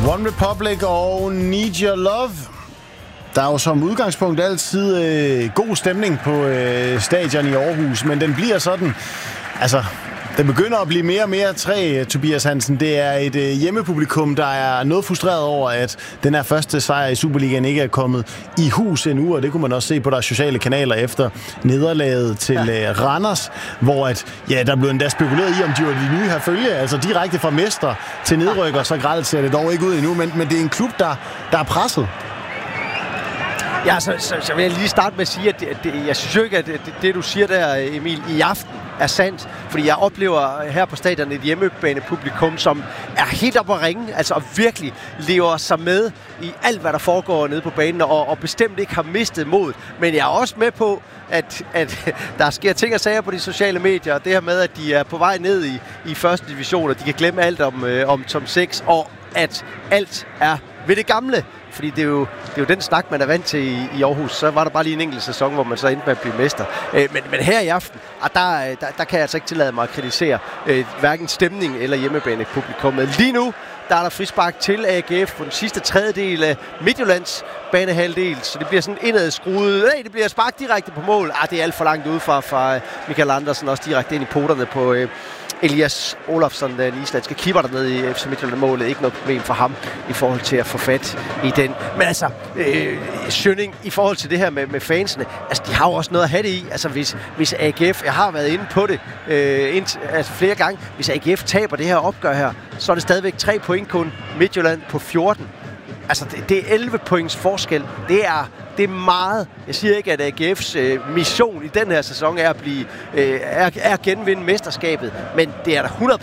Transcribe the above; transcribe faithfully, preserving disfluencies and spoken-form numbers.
One Republic og Need Your Love. Der er jo som udgangspunkt altid øh, god stemning på øh, stadion i Aarhus, men den bliver sådan, altså, den begynder at blive mere og mere træ, Tobias Hansen. Det er et øh, hjemmepublikum, der er noget frustreret over, at den her første sejr i Superligaen ikke er kommet i hus endnu, og det kunne man også se på deres sociale kanaler efter nederlaget til øh, Randers, hvor at, ja, der blev endda spekuleret i, om de var de nye her følge, altså direkte fra mestre til nedrykker, så grelt ser det dog ikke ud endnu, men, men det er en klub, der, der er presset. Ja, så, så, så vil jeg lige starte med at sige, at det, det, jeg synes jo ikke, at det, det, du siger der, Emil, i aften er sandt. Fordi jeg oplever her på stadion et hjemmebanepublikum, som er helt op at ringe, altså og virkelig lever sig med i alt, hvad der foregår nede på banen, og, og bestemt ikke har mistet mod. Men jeg er også med på, at, at der sker ting og sager på de sociale medier, og det her med, at de er på vej ned i, i første division, og de kan glemme alt om, øh, om top seks, og at alt er ved det gamle. Fordi det er, jo, det er jo den snak, man er vant til i, i Aarhus. Så var der bare lige en enkelt sæson, hvor man så endte med at blive mester. Øh, men, men her i aften, der, der, der kan jeg altså ikke tillade mig at kritisere øh, hverken stemning eller hjemmebanepublikummet. Lige nu, der er der frispark til A G F på den sidste tredjedel af Midtjyllands banehalvdel. Så det bliver sådan indad skruet. Nej, det bliver spark direkte på mål. Ah, det er alt for langt ude fra, fra Michael Andersen. Også direkte ind i poterne på øh, Elias Olofsson, den islandske keeper dernede i F C Midtjylland-målet. Ikke noget problem for ham i forhold til at få fat i den. Men altså, øh, Schønning, i forhold til det her med, med fansene, altså de har jo også noget at have det i. Altså hvis, hvis A G F, jeg har været inde på det øh, ind, altså flere gange, hvis A G F taber det her opgør her, så er det stadigvæk tre point kun. Midtjylland på fjorten. Altså det, det er elleve points forskel. Det er Det er meget. Jeg siger ikke, at A G F's øh, mission i den her sæson er at blive øh, er, er at genvinde mesterskabet, men det er da hundrede